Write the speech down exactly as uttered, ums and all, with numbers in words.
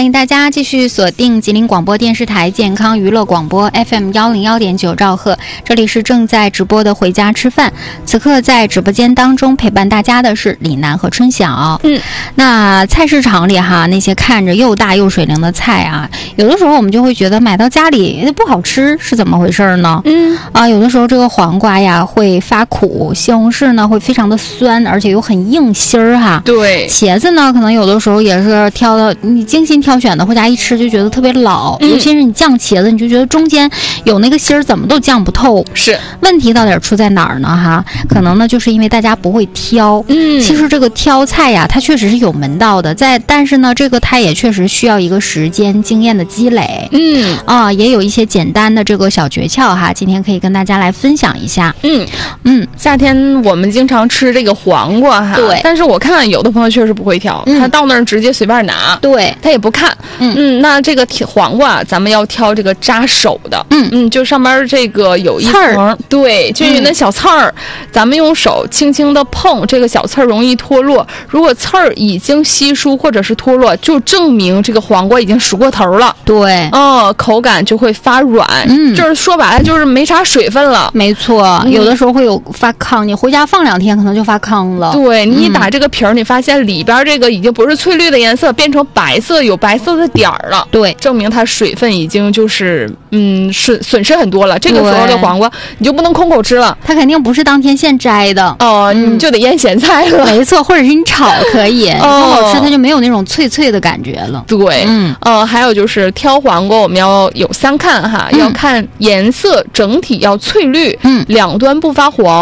迎大家继续锁定吉林广播电视台健康娱乐广播 F M 一零一点九兆赫，这里是正在直播的回家吃饭。此刻在直播间当中陪伴大家的是李楠和春晓。 嗯， 那菜市场里哈，那些看着又大又水灵的菜啊，有的时候我们就会觉得买到家里不好吃，是怎么回事呢？ 嗯啊，有的时候这个黄瓜呀会发苦，西红柿呢会非常的酸，而且又很硬心儿哈。 对， 茄子呢可能有的时候也是挑的你精心挑选的，回家一吃就觉得特别老、嗯、尤其是你酱茄子，你就觉得中间有那个芯儿怎么都酱不透。 是， 问题到底出在哪儿呢哈？可能呢就是因为大家不会挑。 嗯， 其实这个挑菜呀它确实是有门道的，在但是呢这个它也确实需要一个时间经验的积累。 嗯啊，也有一些简单的这个小诀窍哈，今天可以跟大家来分享一下。 嗯嗯， 夏天我们经常吃这个黄瓜哈， 对， 但是我看有的朋友确实不会挑、嗯、他到那儿直接随便拿， 对， 他也不看。 嗯嗯，那这个黄瓜咱们要挑这个扎手的。 嗯嗯，就上面这个有一层，对，均匀的小刺儿、嗯、咱们用手轻轻的碰，这个小刺儿容易脱落，如果刺儿已经稀疏或者是脱落，就证明这个黄瓜已经熟过头了。 对， 哦，口感就会发软。 嗯， 就是说白了就是没啥水分了。 没错、嗯、有的时候会有发糠，你回家放两天可能就发糠了。 对，你一打这个皮儿、嗯、你发现里边这个已经不是翠绿的颜色，变成白色，有白色的点儿了。 对， 证明它水分已经就是嗯损损失很多了。这个时候的黄瓜你就不能空口吃了， 它肯定不是当天现摘的哦、嗯、你就得腌咸菜了。 没错，或者是你炒可以， 哦、 空口吃它就没有那种脆脆的感觉了。 对， 嗯呃还有就是挑黄瓜我们要有三看哈、嗯、要看颜色整体要翠绿， 嗯， 两端不发黄。